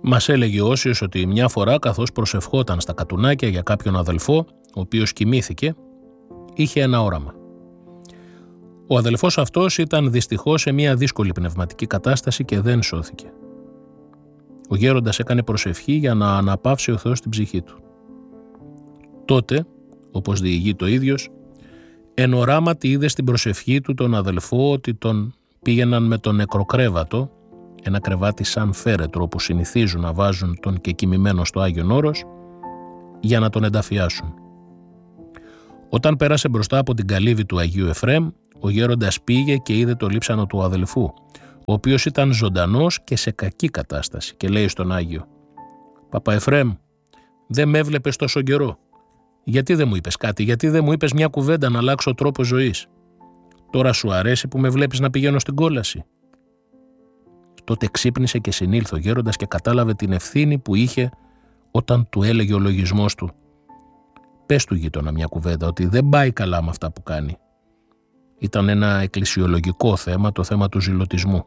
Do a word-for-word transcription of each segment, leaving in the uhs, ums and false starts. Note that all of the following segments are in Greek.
Μας έλεγε ο Όσιος ότι μια φορά, καθώς προσευχόταν στα κατουνάκια για κάποιον αδελφό, ο οποίος κοιμήθηκε, είχε ένα όραμα. Ο αδελφός αυτός ήταν δυστυχώς σε μια δύσκολη πνευματική κατάσταση και δεν σώθηκε. Ο γέροντας έκανε προσευχή για να αναπαύσει ο Θεός την ψυχή του. Τότε, όπως διηγεί το ίδιος, εν οράματι είδε στην προσευχή του τον αδελφό ότι τον πήγαιναν με τον νεκροκρέβατο, ένα κρεβάτι σαν φέρετρο όπου συνηθίζουν να βάζουν τον και κοιμημένο στο Άγιον Όρος, για να τον ενταφιάσουν. Όταν πέρασε μπροστά από την καλύβη του Αγίου Εφραίμ, ο γέροντας πήγε και είδε το λείψανο του αδελφού, ο οποίος ήταν ζωντανός και σε κακή κατάσταση, και λέει στον Άγιο: «Παπα Εφραίμ, δεν με έβλεπες τόσο καιρό. Γιατί δεν μου είπες κάτι, γιατί δεν μου είπες μια κουβέντα να αλλάξω τρόπο ζωής? Τώρα σου αρέσει που με βλέπεις να πηγαίνω στην κόλαση?» Τότε ξύπνησε και συνήλθε ο γέροντας και κατάλαβε την ευθύνη που είχε όταν του έλεγε ο λογισμός του: «Πες του γείτονα μια κουβέντα ότι δεν πάει καλά με αυτά που κάνει». Ήταν ένα εκκλησιολογικό θέμα, το θέμα του ζηλωτισμού.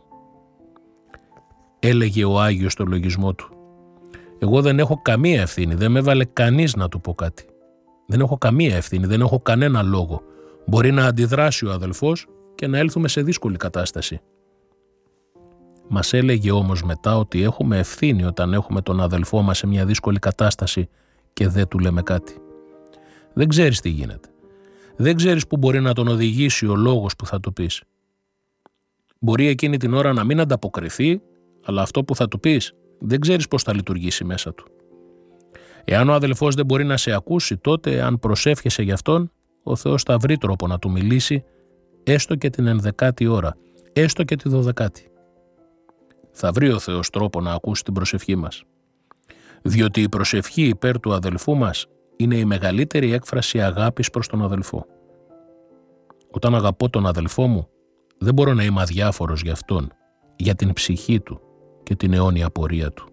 Έλεγε ο Άγιος στο λογισμό του: «Εγώ δεν έχω καμία ευθύνη, δεν με έβαλε κανείς να του πω κάτι. Δεν έχω καμία ευθύνη, δεν έχω κανένα λόγο. Μπορεί να αντιδράσει ο αδελφός και να έλθουμε σε δύσκολη κατάσταση». Μας έλεγε όμως μετά ότι έχουμε ευθύνη όταν έχουμε τον αδελφό μας σε μια δύσκολη κατάσταση και δεν του λέμε κάτι. Δεν ξέρεις τι γίνεται. Δεν ξέρεις που μπορεί να τον οδηγήσει ο λόγος που θα του πεις. Μπορεί εκείνη την ώρα να μην ανταποκριθεί, αλλά αυτό που θα του πεις δεν ξέρεις πώς θα λειτουργήσει μέσα του. Εάν ο αδελφός δεν μπορεί να σε ακούσει, τότε αν προσεύχεσαι γι' αυτόν, ο Θεός θα βρει τρόπο να του μιλήσει, έστω και την ενδεκάτη ώρα, έστω και τη δωδεκάτη. Θα βρει ο Θεός τρόπο να ακούσει την προσευχή μας. Διότι η προσευχή υπέρ του αδελφού μας είναι η μεγαλύτερη έκφραση αγάπης προς τον αδελφό. Όταν αγαπώ τον αδελφό μου, δεν μπορώ να είμαι αδιάφορος για αυτόν, για την ψυχή του και την αιώνια πορεία του.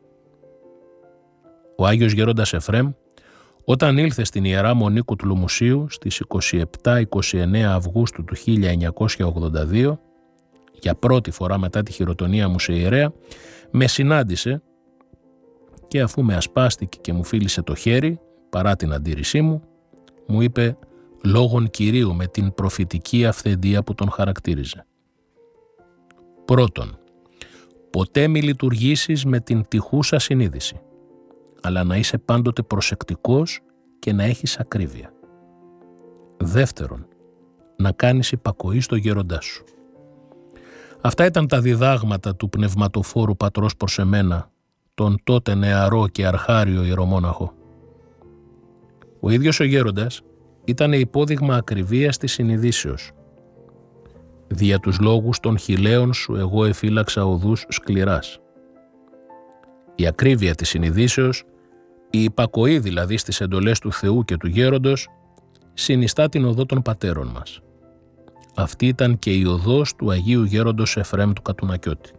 Ο Άγιος Γέροντας Εφραίμ, όταν ήλθε στην Ιερά Μονή Κουτλουμουσίου στις είκοσι επτά είκοσι εννέα Αυγούστου του χίλια εννιακόσια ογδόντα δύο, για πρώτη φορά μετά τη χειροτονία μου σε ιερέα, με συνάντησε και αφού με ασπάστηκε και μου φίλησε το χέρι, παρά την αντίρρησή μου, μου είπε λόγον Κυρίου με την προφητική αυθεντία που τον χαρακτήριζε. Πρώτον, ποτέ μη λειτουργήσεις με την τυχούσα συνείδηση, αλλά να είσαι πάντοτε προσεκτικός και να έχεις ακρίβεια. Δεύτερον, να κάνεις υπακοή στο γέροντά σου. Αυτά ήταν τα διδάγματα του πνευματοφόρου πατρός προς εμένα, τον τότε νεαρό και αρχάριο ιερομόναχο. Ο ίδιος ο γέροντας ήταν υπόδειγμα ακριβίας της συνειδήσεως. Δια τους λόγους των χιλέων σου εγώ εφύλαξα οδούς σκληράς. Η ακρίβεια της συνειδήσεως, η υπακοή δηλαδή στις εντολές του Θεού και του γέροντος, συνιστά την οδό των πατέρων μας. Αυτή ήταν και η οδός του Αγίου Γέροντος Εφραίμ του Κατουνακιώτη.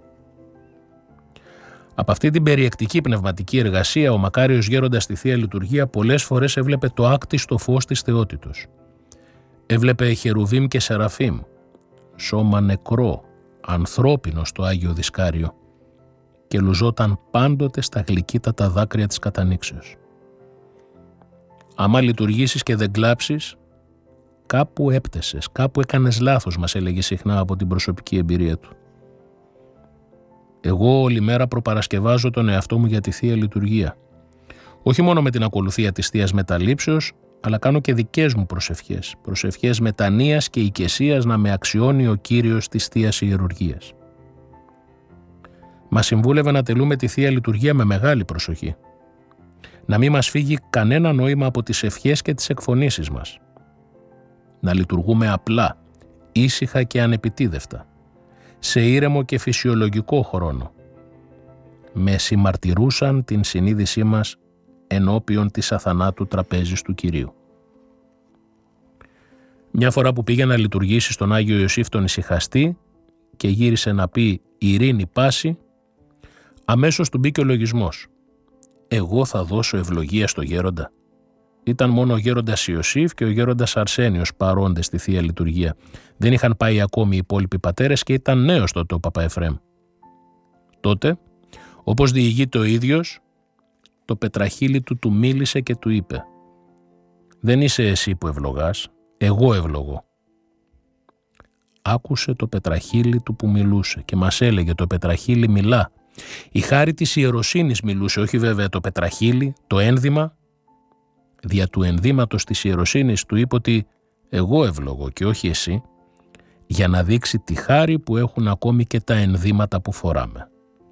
Από αυτή την περιεκτική πνευματική εργασία, ο μακάριος γέροντας στη Θεία Λειτουργία πολλές φορές έβλεπε το άκτιστο φως της θεότητος. Έβλεπε χερουβίμ και σεραφίμ, σώμα νεκρό, ανθρώπινο στο Άγιο Δισκάριο, και λουζόταν πάντοτε στα γλυκύτατα δάκρυα της κατανήξεως. Άμα λειτουργήσεις και δεν κλάψεις, κάπου έπτεσες, κάπου έκανες λάθος, μας έλεγε συχνά από την προσωπική εμπειρία του. Εγώ όλη μέρα προπαρασκευάζω τον εαυτό μου για τη Θεία Λειτουργία. Όχι μόνο με την ακολουθία της Θείας Μεταλήψεως, αλλά κάνω και δικές μου προσευχές, προσευχές μετανοίας και οικεσίας να με αξιώνει ο Κύριος της Θείας Ιερουργίας. Μας συμβούλευε να τελούμε τη Θεία Λειτουργία με μεγάλη προσοχή. Να μην μας φύγει κανένα νόημα από τις ευχές και τις εκφωνήσεις μας. Να λειτουργούμε απλά, ήσυχα και ανεπιτίδευτα, σε ήρεμο και φυσιολογικό χρόνο. Με συμμαρτυρούσαν την συνείδησή μας ενώπιον της αθανάτου τραπέζης του Κυρίου. Μια φορά που πήγε να λειτουργήσει στον Άγιο Ιωσήφ τον Ησυχαστή και γύρισε να πει «Ειρήνη πάση», αμέσως του μπήκε ο λογισμός. «Εγώ θα δώσω ευλογία στο γέροντα». Ήταν μόνο ο γέροντας Ιωσήφ και ο γέροντας Αρσένιος παρόντες στη Θεία Λειτουργία. Δεν είχαν πάει ακόμη οι υπόλοιποι πατέρες και ήταν νέος τότε ο Παπα Εφραίμ. Τότε Όπως διηγείται ο ίδιος, το πετραχύλι του του μίλησε και του είπε «Δεν είσαι εσύ που ευλογάς, εγώ ευλογώ». Άκουσε το πετραχύλι του που μιλούσε και μας έλεγε «Το πετραχύλι μιλά». Η χάρη της ιεροσύνης μιλούσε, όχι βέβαια το πετραχύλι, το ένδυμα. Δια του ενδύματος της ιεροσύνης του είπε ότι «Εγώ ευλογώ και όχι εσύ», για να δείξει τη χάρη που έχουν ακόμη και τα ενδύματα που φοράμε.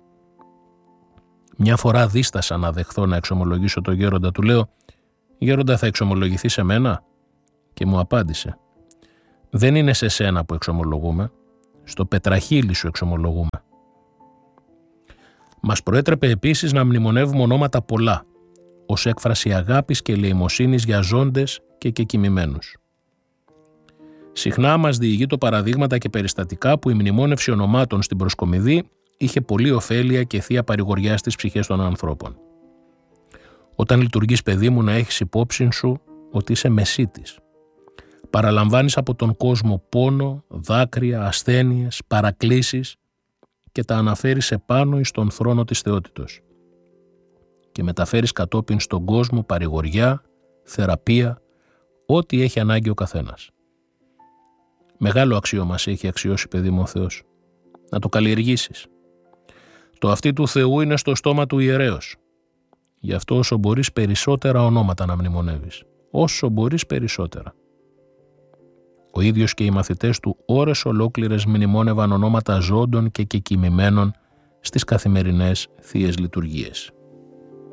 Μια φορά δίστασα να δεχθώ να εξομολογήσω το γέροντα, του λέω «Γέροντα, θα εξομολογηθεί σε μένα?» Και μου απάντησε «Δεν είναι σε σένα που εξομολογούμε, στο πετραχύλι σου εξομολογούμε». Μας προέτρεπε επίσης να μνημονεύουμε ονόματα πολλά, ως έκφραση αγάπης και ελεημοσύνης για ζώντες και κεκοιμημένους. Συχνά μας διηγεί το παραδείγματα και περιστατικά που η μνημόνευση ονομάτων στην προσκομιδή είχε πολλή ωφέλεια και θεία παρηγοριά στις ψυχές των ανθρώπων. Όταν λειτουργείς, παιδί μου, να έχεις υπόψη σου ότι είσαι μεσίτης. Παραλαμβάνεις από τον κόσμο πόνο, δάκρυα, ασθένειες, παρακλήσεις και τα αναφέρεις επάνω εις τον θρόνο της θεότητος. Και μεταφέρεις κατόπιν στον κόσμο παρηγοριά, θεραπεία, ό,τι έχει ανάγκη ο καθένας. Μεγάλο αξίωμα σε έχει αξιώσει, παιδί μου, ο Θεός. Να το καλλιεργήσεις. Το αυτί του Θεού είναι στο στόμα του ιερέως. Γι' αυτό όσο μπορείς περισσότερα ονόματα να μνημονεύεις. Όσο μπορείς περισσότερα. Ο ίδιος και οι μαθητές του ώρες ολόκληρες μνημόνευαν ονόματα ζώντων και κεκοιμημένων στις καθημερινές θείες λειτουργίες.